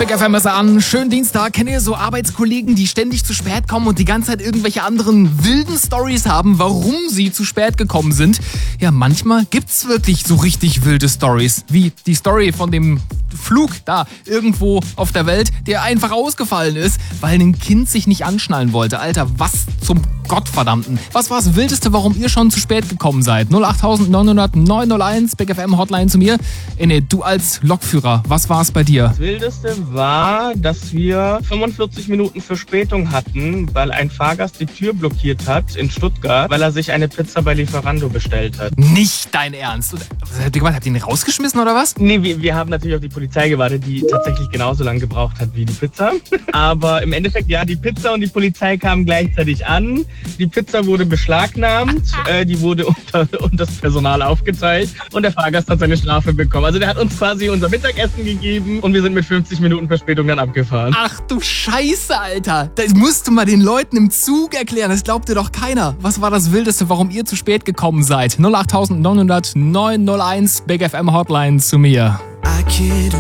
Big FM ist an. Schönen Dienstag. Kennt ihr so Arbeitskollegen, die ständig zu spät kommen und die ganze Zeit irgendwelche anderen wilden Stories haben, warum sie zu spät gekommen sind? Ja, manchmal gibt's wirklich so richtig wilde Stories. Wie die Story von dem Flug da irgendwo auf der Welt, der einfach ausgefallen ist, weil ein Kind sich nicht anschnallen wollte. Alter, was zum Gottverdammten. Was war das Wildeste, warum ihr schon zu spät gekommen seid? 08900 901, Big FM Hotline zu mir. Ene, du als Lokführer, was war es bei dir? Das Wildeste war, dass wir 45 Minuten Verspätung hatten, weil ein Fahrgast die Tür blockiert hat in Stuttgart, weil er sich eine Pizza bei Lieferando bestellt hat. Nicht dein Ernst. Was habt ihr gemacht? Habt ihr ihn rausgeschmissen oder was? Nee, wir haben natürlich auf die Polizei gewartet, die tatsächlich genauso lange gebraucht hat wie die Pizza. Aber im Endeffekt, ja, die Pizza und die Polizei kamen gleichzeitig an. Die Pizza wurde beschlagnahmt, die wurde unter das Personal aufgezeigt und der Fahrgast hat seine Strafe bekommen. Also der hat uns quasi unser Mittagessen gegeben und wir sind mit 50 Minuten Verspätung dann abgefahren. Ach du Scheiße, Alter. Das musst du mal den Leuten im Zug erklären. Das glaubt dir doch keiner. Was war das Wildeste, warum ihr zu spät gekommen seid? 08900 901 Big FM Hotline zu mir.